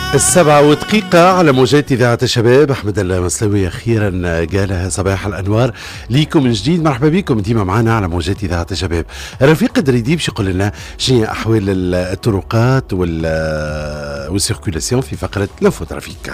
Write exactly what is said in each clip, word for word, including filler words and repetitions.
السبعة ودقيقة على موجات إذاعة الشباب. أحمد المسلوي أخيرا قالها صباح الأنوار ليكم من جديد. مرحبا بكم ديما معنا على موجات إذاعة الشباب. رفيق الدريدي باش يقول لنا شنو أحوال الطرقات والسيركولاسيون في فقرة لنفو ترافيك.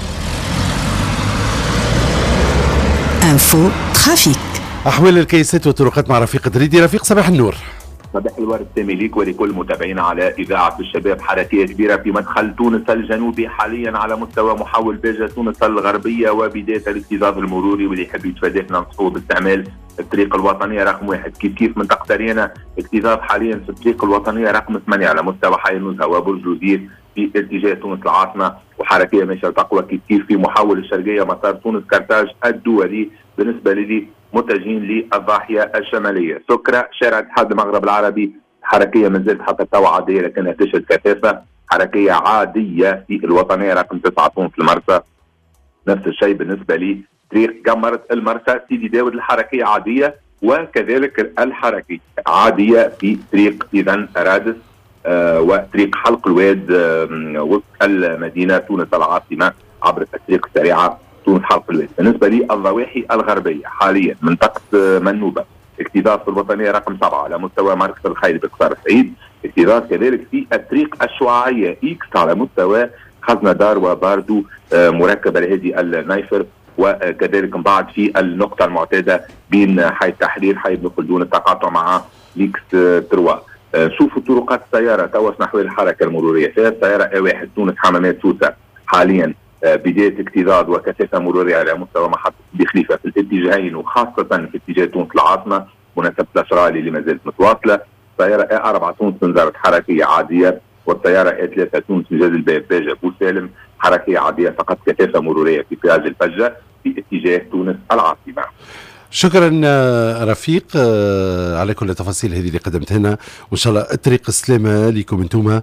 انفو ترافيك. أحوال الكيسات والطرقات مع رفيق الدريدي. رفيق صباح النور. صباح الورد سامي ليك ولكل متابعينا على إذاعة الشباب. حركية كبيرة في مدخل تونس الجنوبي حاليا على مستوى محول باجة تونس الغربية وبداية الاكتظاظ المروري، واللي يحب يتفاداه ننصحوه باستعمال الطريق الوطنية رقم واحد. كيف كيف منطقة ريانا اكتظاظ حاليا في الطريق الوطنية رقم ثمانية على مستوى حي النزهة وبرج وزير في اتجاه تونس العاصمة، وحركية ماشية تقوى كيف كيف في محول الشرقية مسار تونس كرتاج الدولي بالنسبة لي متجهين للضاحية الشمالية. سكرة شارع اتحاد المغرب العربي حركية ما زالت حتى توا عادية لكنها تشهد كثافة. حركية عادية في الوطنية رقم تسعة تونس المرسى. نفس الشيء بالنسبة لي طريق قمرة المرسى سيدي داود الحركية عادية، وكذلك الحركية عادية في طريق إذن رادس آه وطريق حلق الواد آه وسط المدينة تونس العاصمة عبر الطريق السريعة تونس حلق الواد. بالنسبة لي الضواحي الغربية حاليا منطقة منوبة اكتظاظ في الوطنية رقم سبعة على مستوى مركز الخيل بقصار سعيد. اكتظاظ كذلك في الطريق الشعاعية إكس على مستوى خزنة دار وباردو آه مركب الهادي النايفر، وكذلك من بعد في النقطة المعتادة بين حي التحرير حي ابن خلدون التقاطع مع ليكس تروا. آه شوفوا طرقات السيارة توا نحو الحركة المرورية. فيها السيارة اي واحد تونس حمامات سوسة حاليا بداية اكتظاظ وكثافة مرورية على مستوى محطة بخليفة في الاتجاهين وخاصة في اتجاه تونس العاصمة مناسبة الأشرالي اللي ما زالت متواصلة. السيارة اي أربعة تونس منزلت حركية عادية، والسيارة اي ثلاثة تونس من جاز الباب باجة بوسالم حركية عادية فقط كثافة مرورية في بياج الفجة في اتجاه تونس العاصمة. شكرا رفيق على كل التفاصيل هذه اللي قدمتها لنا، وان شاء الله الطريق السلامه لكم انتم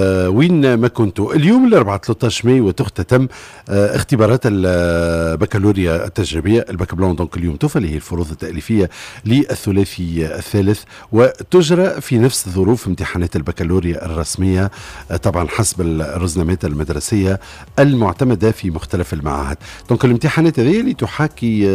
وين ما كنتوا. اليوم الاربعاء ثلاثة عشر ماي وتختتم اختبارات البكالوريا التجريبيه الباك بلون. دونك اليوم توفى اللي هي الفروض التاليفيه للثلاثي الثالث، وتجرى في نفس ظروف امتحانات البكالوريا الرسميه طبعا حسب الرزنامات المدرسيه المعتمده في مختلف المعاهد. دونك الامتحانات هذه اللي تحاكي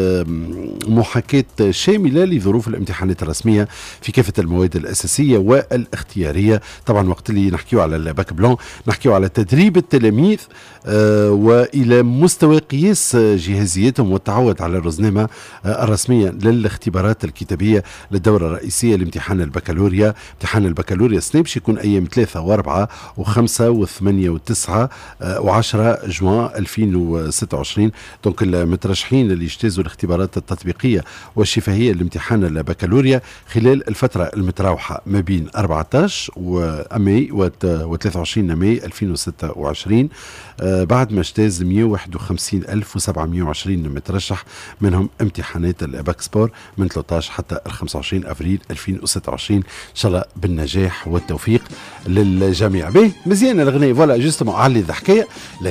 محاكاة شاملة لظروف الامتحانات الرسمية في كافة المواد الأساسية والاختيارية. طبعا وقت اللي نحكيو على الباك بلون نحكيو على تدريب التلاميذ آه وإلى مستوى قياس جهازيتهم والتعود على الرزنامة آه الرسمية للاختبارات الكتابية للدورة الرئيسية لامتحان البكالوريا. امتحان البكالوريا السنة باش يكون أيام ثلاثة وأربعة وخمسة وثمانية وتسعة آه وعشرة جوان ألفين وستة وعشرين. دونك المترشحين اللي يجتازوا الاختبارات التطبيقية والشفهية لامتحان البكالوريا خلال الفترة المتراوحة ما بين أربعة عشر ماي و ثلاثة وعشرين ماي ألفين وستة وعشرين آه بعد ما اجتاز مئة وواحد وخمسين ألف وسبعمئة وعشرين مترشح منهم امتحانات الباك سبور من ثلاثة عشر حتى خمسة وعشرين أفريل ألفين وستة وعشرين. إن شاء الله بالنجاح والتوفيق للجميع. به مزيان الغنية فوالا جوستمون علي الحكاية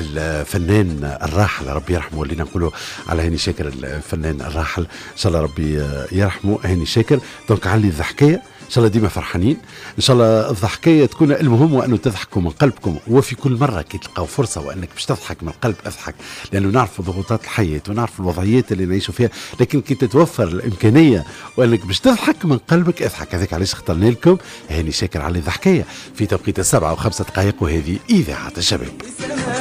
للفنان الراحل ربي يرحمه اللي نقوله على هاني شاكر الفنان الراحل ان شاء الله ربي يرحمه هاني شاكر. دونك علي الضحكايه ان شاء الله ديما فرحانين، ان شاء الله الضحكايه تكون المهم وانه تضحكوا من قلبكم، وفي كل مره كي تلقاو فرصه وانك باش تضحك من القلب اضحك، لانه نعرف ضغوطات الحياه ونعرف الوضعيات اللي نعيشوا فيها، لكن كي تتوفر الامكانيه وانك باش تضحك من قلبك اضحك. هذاك علاش اخترنا لكم هاني شاكر علي الضحكايه في توقيت السبعه وخمسه دقائق، وهذه اذاعه الشباب.